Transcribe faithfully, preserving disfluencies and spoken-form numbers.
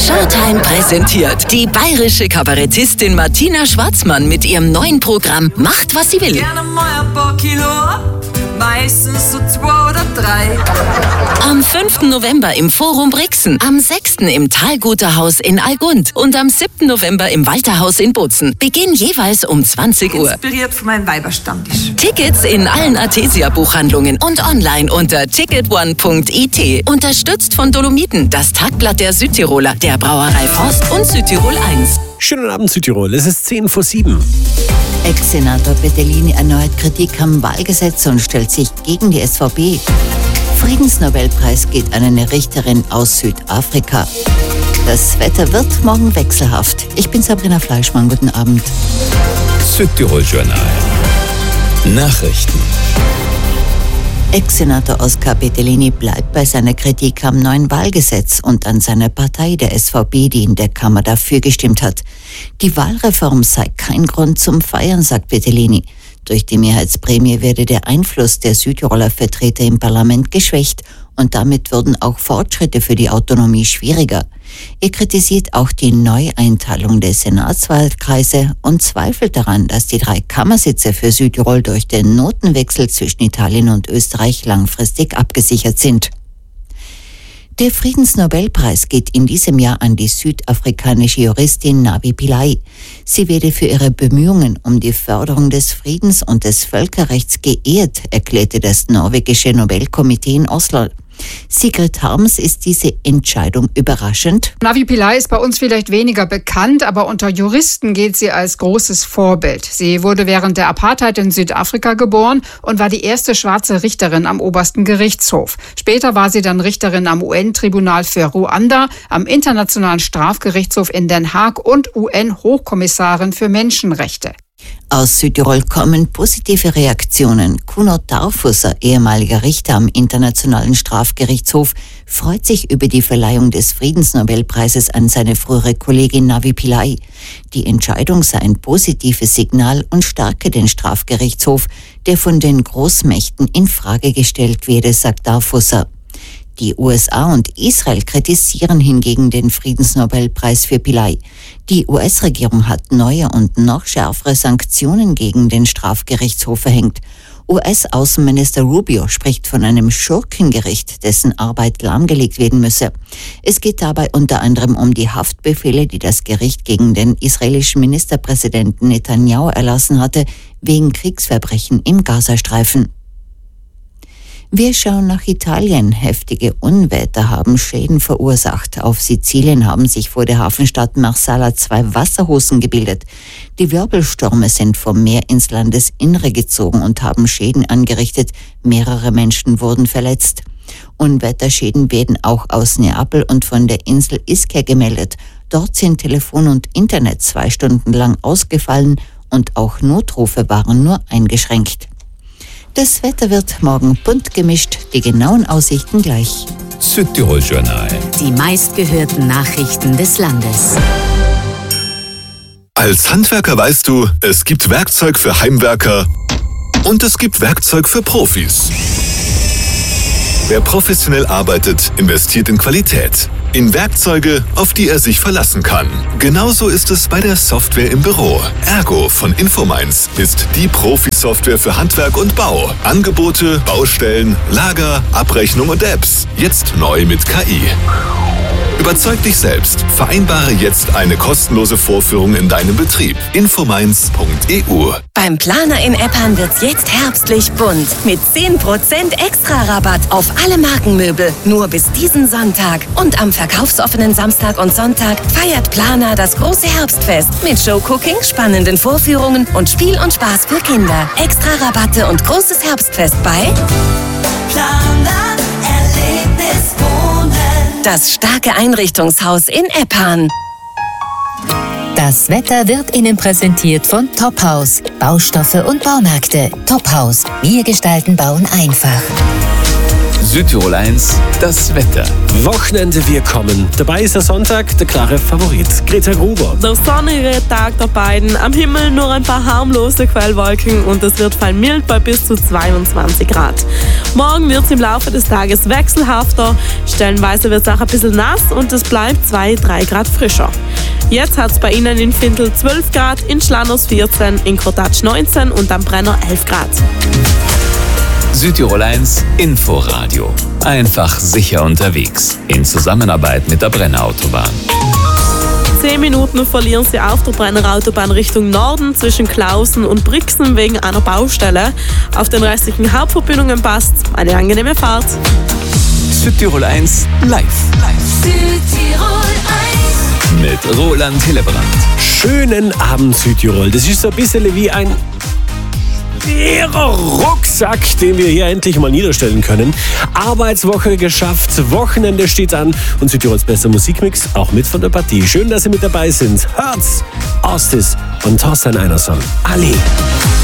Showtime präsentiert die bayerische Kabarettistin Martina Schwarzmann mit ihrem neuen Programm Macht, was sie will. Gerne mal ein paar Kilo ab, meistens so zwei oder drei. Am fünften November im Forum Brixen, am sechsten im Talguterhaus in Algund und am siebten November im Walterhaus in Bozen. Beginn jeweils um zwanzig Uhr. Inspiriert von meinem Weiberstammtisch. Tickets in allen Artesia-Buchhandlungen und online unter ticket one punkt i t. Unterstützt von Dolomiten, das Tagblatt der Südtiroler, der Brauerei Forst und Südtirol eins. Schönen Abend, Südtirol. Es ist zehn vor sieben. Ex-Senator Peterlini erneut Kritik am Wahlgesetz und stellt sich gegen die S V B. Friedensnobelpreis geht an eine Richterin aus Südafrika. Das Wetter wird morgen wechselhaft. Ich bin Sabrina Fleischmann. Guten Abend. Südtirol Journal. Nachrichten. Ex-Senator Oskar Peterlini bleibt bei seiner Kritik am neuen Wahlgesetz und an seiner Partei, der S V B, die in der Kammer dafür gestimmt hat. Die Wahlreform sei kein Grund zum Feiern, sagt Peterlini. Durch die Mehrheitsprämie werde der Einfluss der Südtiroler Vertreter im Parlament geschwächt und damit würden auch Fortschritte für die Autonomie schwieriger. Er kritisiert auch die Neueinteilung der Senatswahlkreise und zweifelt daran, dass die drei Kammersitze für Südtirol durch den Notenwechsel zwischen Italien und Österreich langfristig abgesichert sind. Der Friedensnobelpreis geht in diesem Jahr an die südafrikanische Juristin Navi Pillay. Sie werde für ihre Bemühungen um die Förderung des Friedens und des Völkerrechts geehrt, erklärte das norwegische Nobelkomitee in Oslo. Sigrid Harms, ist diese Entscheidung überraschend? Navi Pillay ist bei uns vielleicht weniger bekannt, aber unter Juristen gilt sie als großes Vorbild. Sie wurde während der Apartheid in Südafrika geboren und war die erste schwarze Richterin am obersten Gerichtshof. Später war sie dann Richterin am U N-Tribunal für Ruanda, am Internationalen Strafgerichtshof in Den Haag und U N-Hochkommissarin für Menschenrechte. Aus Südtirol kommen positive Reaktionen. Kuno Tarfusser, ehemaliger Richter am Internationalen Strafgerichtshof, freut sich über die Verleihung des Friedensnobelpreises an seine frühere Kollegin Navi Pillay. Die Entscheidung sei ein positives Signal und stärke den Strafgerichtshof, der von den Großmächten in Frage gestellt werde, sagt Tarfusser. Die U S A und Israel kritisieren hingegen den Friedensnobelpreis für Pillay. Die U S-Regierung hat neue und noch schärfere Sanktionen gegen den Strafgerichtshof verhängt. U S-Außenminister Rubio spricht von einem Schurkengericht, dessen Arbeit lahmgelegt werden müsse. Es geht dabei unter anderem um die Haftbefehle, die das Gericht gegen den israelischen Ministerpräsidenten Netanyahu erlassen hatte, wegen Kriegsverbrechen im Gazastreifen. Wir schauen nach Italien. Heftige Unwetter haben Schäden verursacht. Auf Sizilien haben sich vor der Hafenstadt Marsala zwei Wasserhosen gebildet. Die Wirbelstürme sind vom Meer ins Landesinnere gezogen und haben Schäden angerichtet. Mehrere Menschen wurden verletzt. Unwetterschäden werden auch aus Neapel und von der Insel Ischia gemeldet. Dort sind Telefon und Internet zwei Stunden lang ausgefallen und auch Notrufe waren nur eingeschränkt. Das Wetter wird morgen bunt gemischt, die genauen Aussichten gleich. Südtirol Journal. Die meistgehörten Nachrichten des Landes. Als Handwerker weißt du, es gibt Werkzeug für Heimwerker und es gibt Werkzeug für Profis. Wer professionell arbeitet, investiert in Qualität. In Werkzeuge, auf die er sich verlassen kann. Genauso ist es bei der Software im Büro. Ergo von Infominds ist die Profi-Software für Handwerk und Bau. Angebote, Baustellen, Lager, Abrechnung und Apps. Jetzt neu mit K I. Überzeug dich selbst. Vereinbare jetzt eine kostenlose Vorführung in deinem Betrieb. infominds punkt e u. Beim Planer in Eppan wird's jetzt herbstlich bunt. Mit zehn Prozent extra Rabatt auf alle Markenmöbel. Nur bis diesen Sonntag. Und am verkaufsoffenen Samstag und Sonntag feiert Planer das große Herbstfest. Mit Showcooking, spannenden Vorführungen und Spiel und Spaß für Kinder. Extra Rabatte und großes Herbstfest bei Planer Erlebniswohnen. Das starke Einrichtungshaus in Eppan. Das Wetter wird Ihnen präsentiert von Tophaus. Baustoffe und Baumärkte. Tophaus. Wir gestalten Bauen einfach. Südtirol eins, das Wetter. Wochenende, wir kommen. Dabei ist der Sonntag der klare Favorit. Greta Gruber. Der sonnige Tag der beiden. Am Himmel nur ein paar harmlose Quellwolken und es wird fein mild bei bis zu zweiundzwanzig Grad. Morgen wird es im Laufe des Tages wechselhafter. Stellenweise wird es auch ein bisschen nass und es bleibt zwei bis drei Grad frischer. Jetzt hat es bei Ihnen in Findel zwölf Grad, in Schlanners vierzehn, in Krotatsch neunzehn und am Brenner elf Grad. Südtirol eins Inforadio. Einfach sicher unterwegs. In Zusammenarbeit mit der Brenner Autobahn. Zehn Minuten verlieren Sie auf der Brenner Autobahn Richtung Norden zwischen Klausen und Brixen wegen einer Baustelle. Auf den restlichen Hauptverbindungen passt eine angenehme Fahrt. Südtirol eins live. Südtirol eins. Mit Roland Hillebrand. Schönen Abend, Südtirol. Das ist so ein bisschen wie ein schwerer Rucksack, den wir hier endlich mal niederstellen können. Arbeitswoche geschafft, Wochenende steht an und Südtirols bester Musikmix auch mit von der Partie. Schön, dass Sie mit dabei sind. Hört's! Ostis und Thorstein Einerson. Ali.